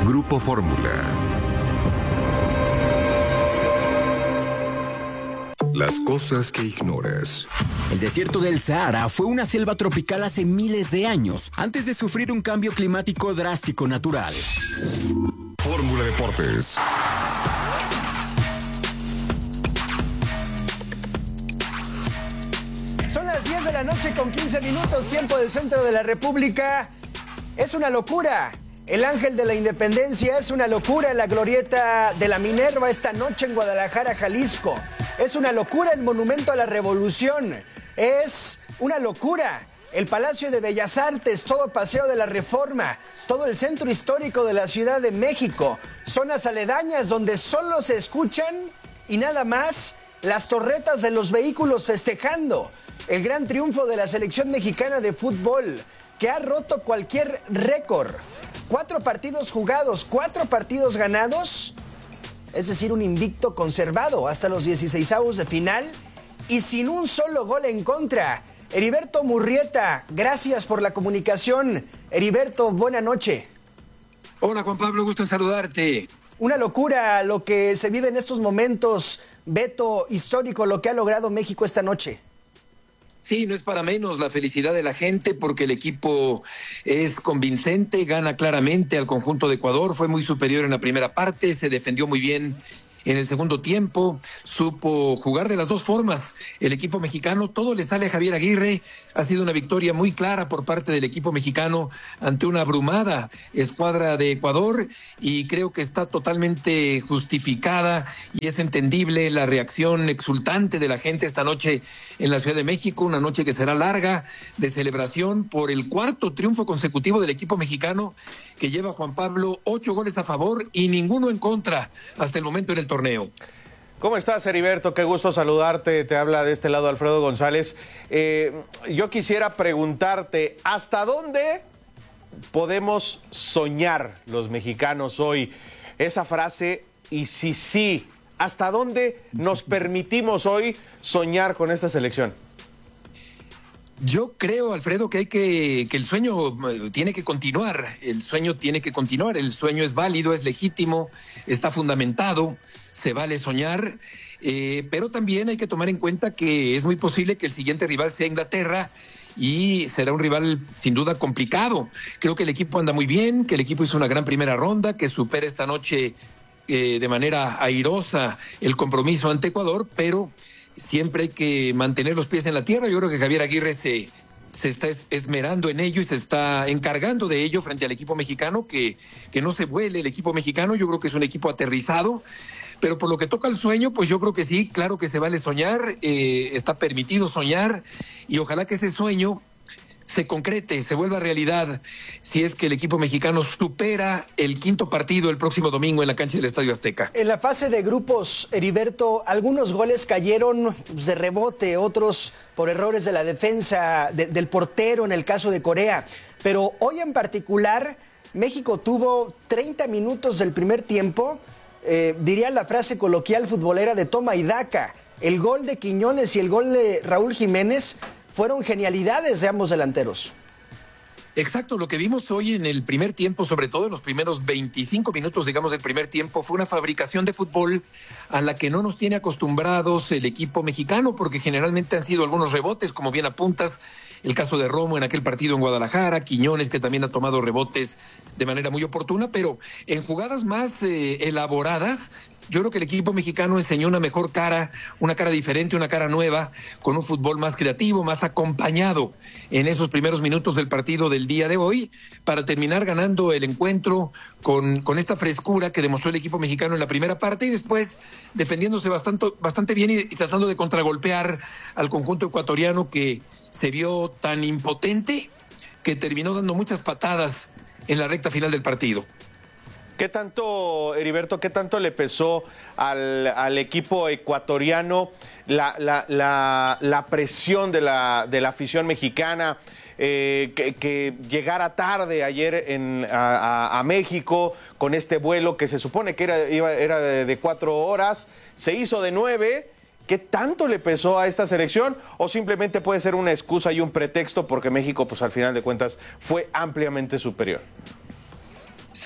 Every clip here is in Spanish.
Grupo Fórmula. Las cosas que ignoras. El desierto del Sahara fue una selva tropical hace miles de años, antes de sufrir un cambio climático drástico natural. Fórmula Deportes. Son las 10 de la noche con 15 minutos, tiempo del centro de la República. Es una locura. El Ángel de la Independencia es una locura en la glorieta de la Minerva esta noche en Guadalajara, Jalisco. Es una locura el Monumento a la Revolución. Es una locura el Palacio de Bellas Artes, todo Paseo de la Reforma, todo el centro histórico de la Ciudad de México, zonas aledañas donde solo se escuchan y nada más las torretas de los vehículos festejando el gran triunfo de la selección mexicana de fútbol, que ha roto cualquier récord. 4 partidos jugados, 4 partidos ganados, es decir, un invicto conservado hasta los 16avos de final y sin un solo gol en contra. Heriberto Murrieta, gracias por la comunicación. Heriberto, buena noche. Hola Juan Pablo, gusto en saludarte. Una locura lo que se vive en estos momentos, Beto, histórico lo que ha logrado México esta noche. Sí, no es para menos la felicidad de la gente porque el equipo es convincente, gana claramente al conjunto de Ecuador, fue muy superior en la primera parte, se defendió muy bien en el segundo tiempo, supo jugar de las dos formas. El equipo mexicano, todo le sale a Javier Aguirre, ha sido una victoria muy clara por parte del equipo mexicano ante una abrumada escuadra de Ecuador y creo que está totalmente justificada y es entendible la reacción exultante de la gente esta noche en la Ciudad de México, una noche que será larga de celebración por el 4º triunfo consecutivo del equipo mexicano que lleva, Juan Pablo, 8 goles a favor y ninguno en contra hasta el momento en el torneo. ¿Cómo estás, Heriberto? Qué gusto saludarte. Te habla de este lado Alfredo González. Yo quisiera preguntarte, ¿hasta dónde podemos soñar los mexicanos hoy? Esa frase, y si sí, ¿hasta dónde nos permitimos hoy soñar con esta selección? Yo creo, Alfredo, que el sueño tiene que continuar, el sueño es válido, es legítimo, está fundamentado, se vale soñar, pero también hay que tomar en cuenta que es muy posible que el siguiente rival sea Inglaterra y será un rival sin duda complicado. Creo que el equipo anda muy bien, que el equipo hizo una gran primera ronda, que supera esta noche de manera airosa el compromiso ante Ecuador, pero siempre hay que mantener los pies en la tierra. Yo creo que Javier Aguirre se está esmerando en ello y se está encargando de ello frente al equipo mexicano, que no se vuele el equipo mexicano. Yo creo que es un equipo aterrizado, pero por lo que toca al sueño, pues yo creo que sí, claro que se vale soñar, está permitido soñar y ojalá que ese sueño se concrete, se vuelva realidad, si es que el equipo mexicano supera el 5º partido el próximo domingo en la cancha del Estadio Azteca. En la fase de grupos, Heriberto, algunos goles cayeron de rebote, otros por errores de la defensa, del portero en el caso de Corea. Pero hoy en particular, México tuvo 30 minutos del primer tiempo, diría la frase coloquial futbolera de toma y daca. El gol de Quiñones y el gol de Raúl Jiménez fueron genialidades de ambos delanteros. Exacto, lo que vimos hoy en el primer tiempo, sobre todo en los primeros 25 minutos, digamos, del primer tiempo, fue una fabricación de fútbol a la que no nos tiene acostumbrados el equipo mexicano, porque generalmente han sido algunos rebotes, como bien apuntas, el caso de Romo en aquel partido en Guadalajara, Quiñones, que también ha tomado rebotes de manera muy oportuna, pero en jugadas más elaboradas, yo creo que el equipo mexicano enseñó una mejor cara, una cara diferente, una cara nueva, con un fútbol más creativo, más acompañado en esos primeros minutos del partido del día de hoy, para terminar ganando el encuentro con esta frescura que demostró el equipo mexicano en la primera parte y después defendiéndose bastante bien y tratando de contragolpear al conjunto ecuatoriano que se vio tan impotente que terminó dando muchas patadas en la recta final del partido. ¿Qué tanto, Heriberto, qué tanto le pesó al equipo ecuatoriano la presión de la afición mexicana, que llegara tarde ayer a México con este vuelo que se supone que era de 4 horas, se hizo de 9? ¿Qué tanto le pesó a esta selección? ¿O simplemente puede ser una excusa y un pretexto porque México, pues al final de cuentas, fue ampliamente superior?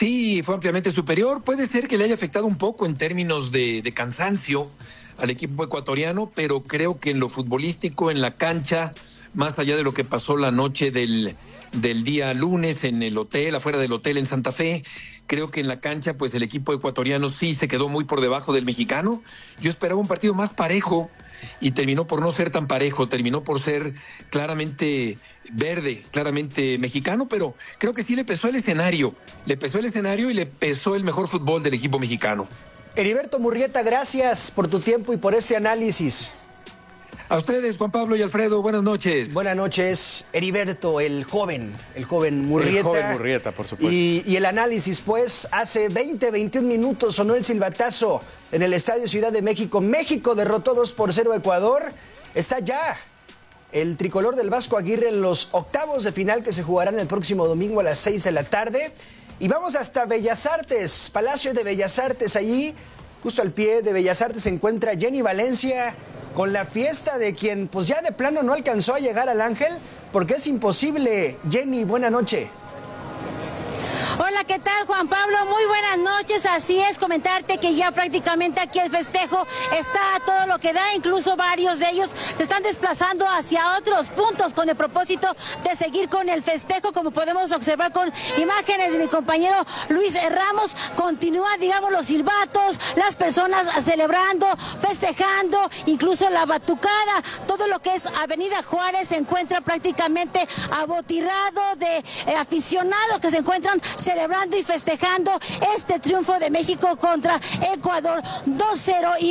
Sí, fue ampliamente superior. Puede ser que le haya afectado un poco en términos de cansancio al equipo ecuatoriano, pero creo que en lo futbolístico, en la cancha, más allá de lo que pasó la noche del día lunes en el hotel, afuera del hotel en Santa Fe, creo que en la cancha, pues el equipo ecuatoriano sí se quedó muy por debajo del mexicano. Yo esperaba un partido más parejo y terminó por no ser tan parejo, terminó por ser claramente verde, claramente mexicano, pero creo que sí le pesó el escenario y le pesó el mejor fútbol del equipo mexicano. Heriberto Murrieta, gracias por tu tiempo y por este análisis. A ustedes, Juan Pablo y Alfredo, buenas noches. Buenas noches, Heriberto, el joven Murrieta. El joven Murrieta, por supuesto. Y el análisis, pues, hace 21 minutos sonó el silbatazo en el Estadio Ciudad de México. México derrotó 2-0 a Ecuador. Está ya el tricolor del Vasco Aguirre en los octavos de final que se jugarán el próximo domingo a las 6 de la tarde. Y vamos hasta Bellas Artes, Palacio de Bellas Artes. Allí, justo al pie de Bellas Artes, se encuentra Jenny Valencia con la fiesta de quien pues ya de plano no alcanzó a llegar al Ángel porque es imposible. Jenny, buena noche. Hola, ¿qué tal, Juan Pablo? Muy buenas noches. Así es, comentarte que ya prácticamente aquí el festejo está a todo lo que da. Incluso varios de ellos se están desplazando hacia otros puntos con el propósito de seguir con el festejo. Como podemos observar con imágenes de mi compañero Luis Ramos, continúa, digamos, los silbatos, las personas celebrando, festejando, incluso la batucada. Todo lo que es Avenida Juárez se encuentra prácticamente abotirrado de aficionados que se encuentran celebrando y festejando este triunfo de México contra Ecuador 2-0.